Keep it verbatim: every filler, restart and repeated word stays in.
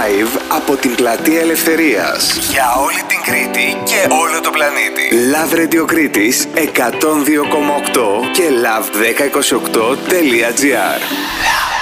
Live από την Πλατεία Ελευθερίας για όλη την Κρήτη και όλο το πλανήτη. Love Radio Κρήτης εκατόν δύο κόμμα οκτώ και love δέκα είκοσι οκτώ τελεία gr.